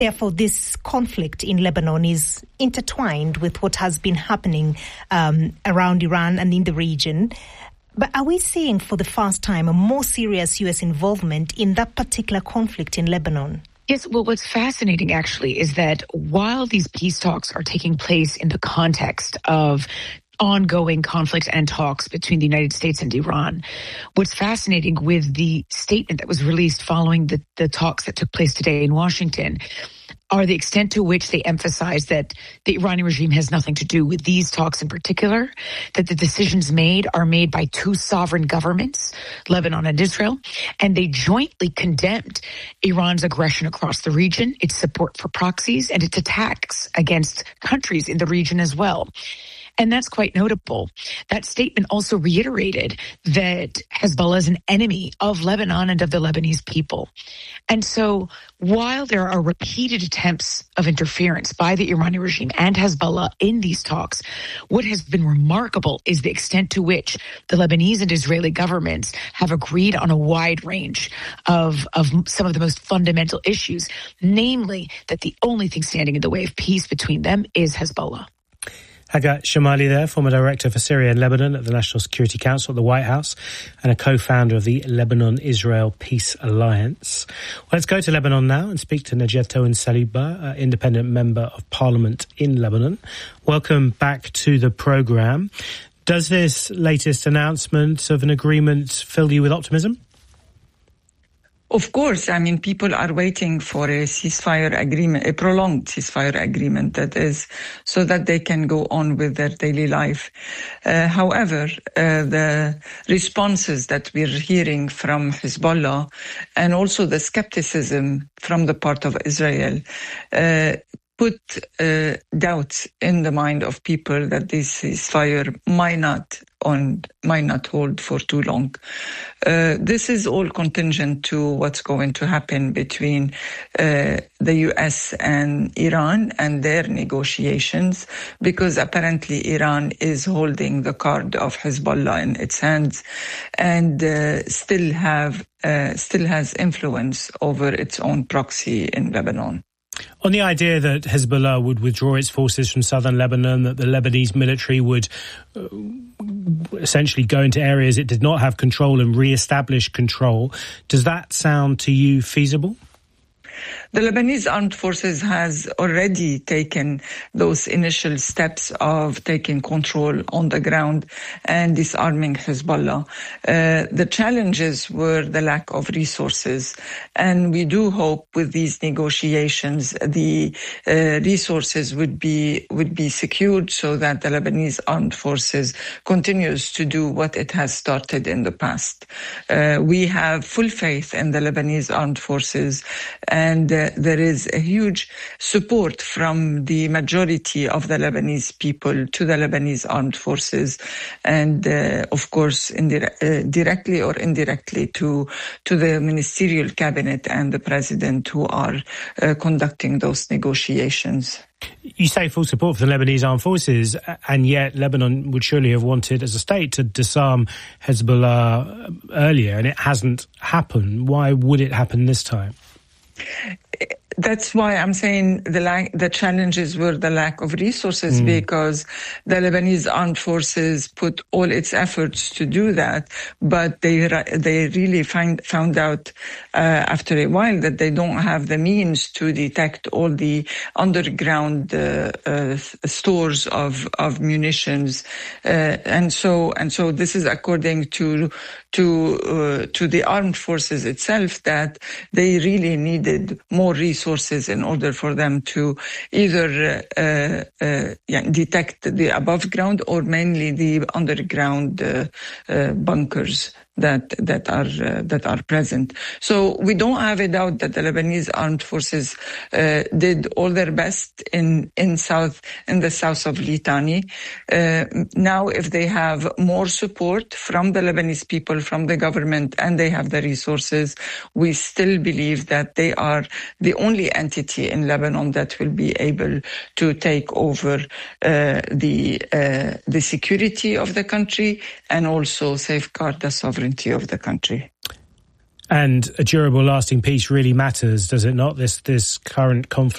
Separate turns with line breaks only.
Therefore, this conflict in Lebanon is intertwined with what has been happening around Iran and in the region. But are we seeing for the first time a more serious U.S. involvement in that particular conflict in Lebanon?
Yes, well, what's fascinating actually is that while these peace talks are taking place in the context of ongoing conflict and talks between the United States and Iran, what's fascinating with the statement that was released following the talks that took place today in Washington are the extent to which they emphasize that the Iranian regime has nothing to do with these talks in particular, that the decisions made are made by two sovereign governments, Lebanon and Israel, and they jointly condemned Iran's aggression across the region, its support for proxies, and its attacks against countries in the region as well. And that's quite notable. That statement also reiterated that Hezbollah is an enemy of Lebanon and of the Lebanese people. And so while there are repeated attempts of interference by the Iranian regime and Hezbollah in these talks, what has been remarkable is the extent to which the Lebanese and Israeli governments have agreed on a wide range of some of the most fundamental issues, namely that the only thing standing in the way of peace between them is Hezbollah.
Hagar Shamali there, former director for Syria and Lebanon at the National Security Council at the White House and a co-founder of the Lebanon-Israel Peace Alliance. Well, let's go to Lebanon now and speak to Najat Owen Saliba, independent member of parliament in Lebanon. Welcome back to the programme. Does this latest announcement of an agreement fill you with optimism?
Of course, I mean, people are waiting for a ceasefire agreement, a prolonged ceasefire agreement, that is, so that they can go on with their daily life. However, the responses that we're hearing from Hezbollah and also the skepticism from the part of Israel put doubts in the mind of people that this ceasefire might not hold for too long. This is all contingent to what's going to happen between the US and Iran and their negotiations, because apparently Iran is holding the card of Hezbollah in its hands and still has influence over its own proxy in Lebanon.
On the idea that Hezbollah would withdraw its forces from southern Lebanon, that the Lebanese military would essentially go into areas it did not have control and re-establish control, does that sound to you feasible?
The Lebanese armed forces has already taken those initial steps of taking control on the ground and disarming Hezbollah. The challenges were the lack of resources, and we do hope with these negotiations the resources would be secured so that the Lebanese armed forces continues to do what it has started in the past. We have full faith in the Lebanese armed forces, and there is a huge support from the majority of the Lebanese people to the Lebanese armed forces, and of course, directly or indirectly to the ministerial cabinet and the president who are conducting those negotiations.
You say full support for the Lebanese armed forces, and yet Lebanon would surely have wanted as a state to disarm Hezbollah earlier, and it hasn't happened. Why would it happen this time?
That's why I'm saying the challenges were the lack of resources, because the Lebanese armed forces put all its efforts to do that, but they really found out after a while that they don't have the means to detect all the underground stores of munitions, and so this is according to the armed forces itself, that they really needed more resources in order for them to either detect the above ground or mainly the underground bunkers that are present. So we don't have a doubt that the Lebanese armed forces did all their best in the south of Litani. Now, if they have more support from the Lebanese people, from the government, and they have the resources, we still believe that they are the only entity in Lebanon that will be able to take over the security of the country and also safeguard the sovereignty of the country.
And a durable, lasting peace really matters, does it not? This current conflict